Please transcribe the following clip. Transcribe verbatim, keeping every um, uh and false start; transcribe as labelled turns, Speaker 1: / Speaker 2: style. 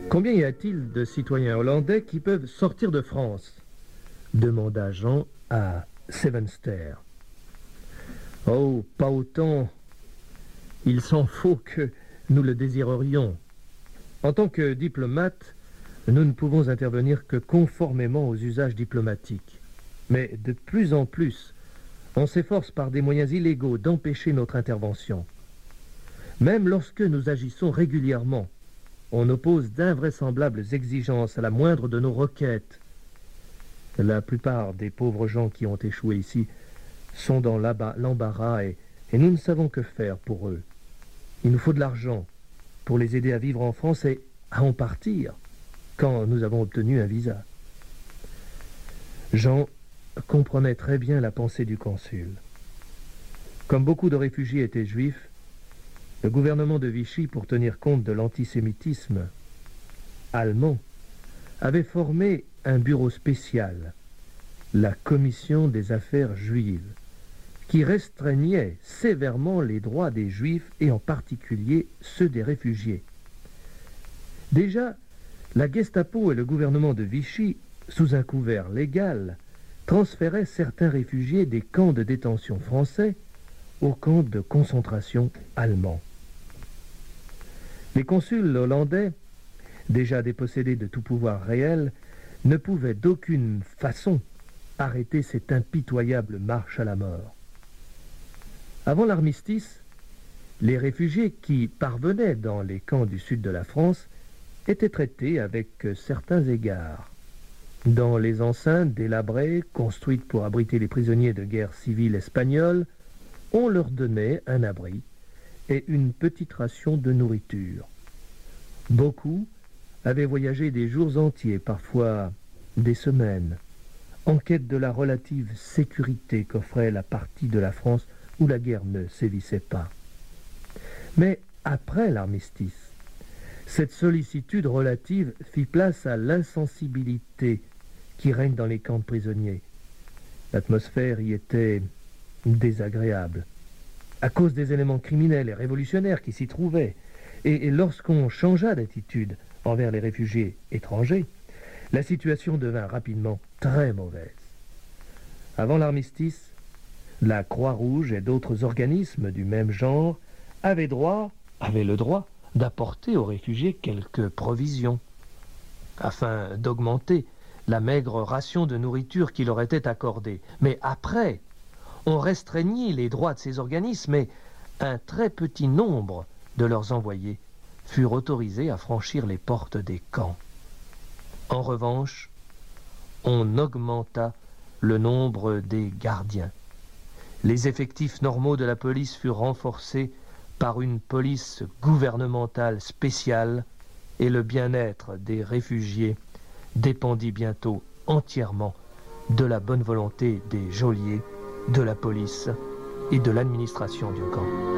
Speaker 1: Combien y a-t-il de citoyens hollandais qui peuvent sortir de France? Demanda Jean à Sevenster. Oh, pas autant. Il s'en faut que nous le désirerions. En tant que diplomates, nous ne pouvons intervenir que conformément aux usages diplomatiques. Mais de plus en plus, on s'efforce par des moyens illégaux d'empêcher notre intervention. Même lorsque nous agissons régulièrement, on oppose d'invraisemblables exigences à la moindre de nos requêtes. La plupart des pauvres gens qui ont échoué ici sont dans l'embarras et, et nous ne savons que faire pour eux. Il nous faut de l'argent pour les aider à vivre en France et à en partir quand nous avons obtenu un visa. Jean comprenait très bien la pensée du consul. Comme beaucoup de réfugiés étaient juifs, le gouvernement de Vichy, pour tenir compte de l'antisémitisme allemand, avait formé un bureau spécial, la Commission des affaires juives, qui restreignait sévèrement les droits des juifs et en particulier ceux des réfugiés. Déjà, la Gestapo et le gouvernement de Vichy, sous un couvert légal, transféraient certains réfugiés des camps de détention français aux camps de concentration allemands. Les consuls hollandais, déjà dépossédés de tout pouvoir réel, ne pouvaient d'aucune façon arrêter cette impitoyable marche à la mort. Avant l'armistice, les réfugiés qui parvenaient dans les camps du sud de la France étaient traités avec certains égards. Dans les enceintes délabrées, construites pour abriter les prisonniers de guerre civile espagnols, on leur donnait un abri et une petite ration de nourriture. Beaucoup avaient voyagé des jours entiers, parfois des semaines, en quête de la relative sécurité qu'offrait la partie de la France où la guerre ne sévissait pas. Mais après l'armistice, cette sollicitude relative fit place à l'insensibilité qui règne dans les camps de prisonniers. L'atmosphère y était désagréable, à cause des éléments criminels et révolutionnaires qui s'y trouvaient. Et, et lorsqu'on changea d'attitude envers les réfugiés étrangers, la situation devint rapidement très mauvaise. Avant l'armistice, la Croix-Rouge et d'autres organismes du même genre avaient droit, avaient le droit d'apporter aux réfugiés quelques provisions, afin d'augmenter la maigre ration de nourriture qui leur était accordée. Mais après, on restreignit les droits de ces organismes et un très petit nombre de leurs envoyés furent autorisés à franchir les portes des camps. En revanche, on augmenta le nombre des gardiens. Les effectifs normaux de la police furent renforcés par une police gouvernementale spéciale et le bien-être des réfugiés dépendit bientôt entièrement de la bonne volonté des geôliers, de la police et de l'administration du camp.